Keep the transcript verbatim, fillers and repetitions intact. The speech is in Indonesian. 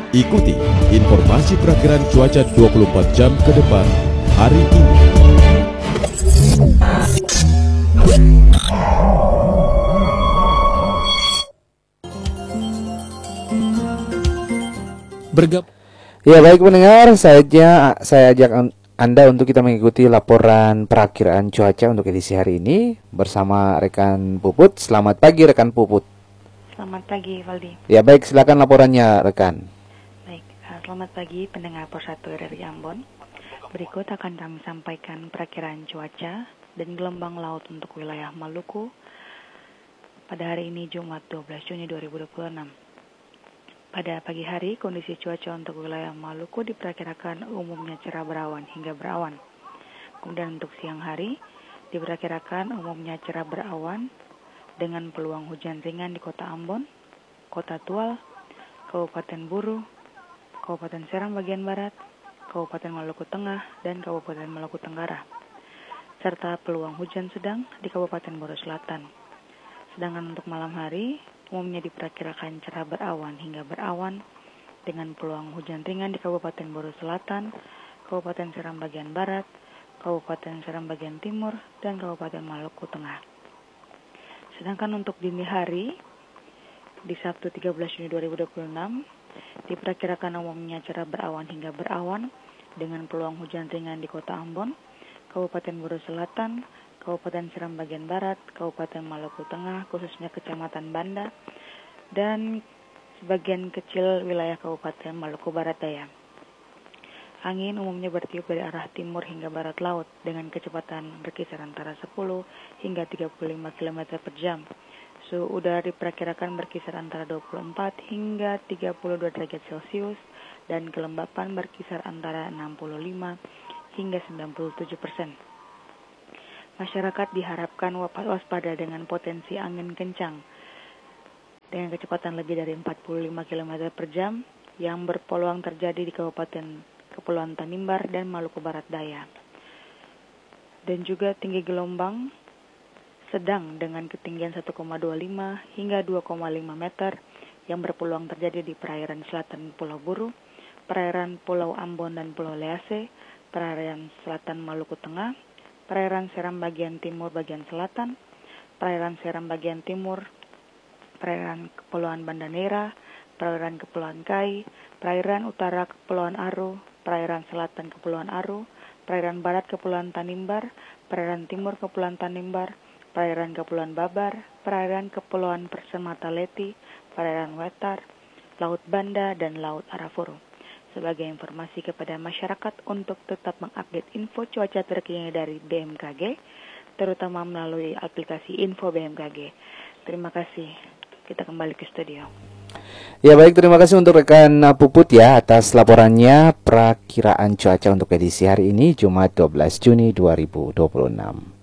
Ikuti informasi perakiraan cuaca dua puluh empat jam ke depan hari ini. Bergab. Ya baik pendengar, saja saya ajak Anda untuk kita mengikuti laporan perakiraan cuaca untuk edisi hari ini bersama rekan Puput. Selamat pagi rekan Puput. Selamat pagi Valdi. Ya baik, silakan laporannya rekan. Baik, selamat pagi pendengar Persatu dari Ambon. Berikut akan kami sampaikan perakiraan cuaca dan gelombang laut untuk wilayah Maluku pada hari ini Jumat dua belas Juni dua ribu dua puluh enam. Pada pagi hari, kondisi cuaca untuk wilayah Maluku diperkirakan umumnya cerah berawan hingga berawan. Kemudian untuk siang hari, diperkirakan umumnya cerah berawan dengan peluang hujan ringan di Kota Ambon, Kota Tual, Kabupaten Buru, Kabupaten Seram bagian barat, Kabupaten Maluku Tengah, dan Kabupaten Maluku Tenggara, serta peluang hujan sedang di Kabupaten Buru Selatan. Sedangkan untuk malam hari, umumnya diperkirakan cerah berawan hingga berawan dengan peluang hujan ringan di Kabupaten Buru Selatan, Kabupaten Seram bagian barat, Kabupaten Seram bagian timur, dan Kabupaten Maluku Tengah. Sedangkan untuk dini hari, di Sabtu tiga belas Juni dua ribu dua puluh enam, diperkirakan umumnya cerah berawan hingga berawan dengan peluang hujan ringan di Kota Ambon, Kabupaten Buru Selatan, Kabupaten Seram bagian barat, Kabupaten Maluku Tengah, khususnya Kecamatan Banda, dan sebagian kecil wilayah Kabupaten Maluku Barat Daya. Angin umumnya bertiup dari arah timur hingga barat laut dengan kecepatan berkisar antara sepuluh hingga tiga puluh lima kilometer per jam. Suhu udara diperkirakan berkisar antara dua puluh empat hingga tiga puluh dua derajat Celcius dan kelembapan berkisar antara enam puluh lima hingga sembilan puluh tujuh persen. Masyarakat diharapkan waspada dengan potensi angin kencang dengan kecepatan lebih dari empat puluh lima kilometer per jam yang berpeluang terjadi di Kabupaten Kepulauan Tanimbar dan Maluku Barat Daya. Dan juga tinggi gelombang sedang dengan ketinggian satu koma dua lima hingga dua koma lima meter yang berpeluang terjadi di perairan selatan Pulau Buru, perairan Pulau Ambon dan Pulau Lease, perairan selatan Maluku Tengah, perairan Seram bagian timur bagian selatan, perairan Seram bagian timur, perairan Kepulauan Banda Neira, perairan Kepulauan Kai, perairan utara Kepulauan Aru, perairan selatan Kepulauan Aru, perairan barat Kepulauan Tanimbar, perairan timur Kepulauan Tanimbar, perairan Kepulauan Babar, perairan Kepulauan Persemata Leti, perairan Wetar, Laut Banda, dan Laut Arafuru. Sebagai informasi kepada masyarakat untuk tetap mengupdate info cuaca terkini dari B M K G, terutama melalui aplikasi Info B M K G. Terima kasih. Kita kembali ke studio. Ya baik, terima kasih untuk rekan Puput ya atas laporannya perakiraan cuaca untuk edisi hari ini Jumat dua belas Juni dua ribu dua puluh enam.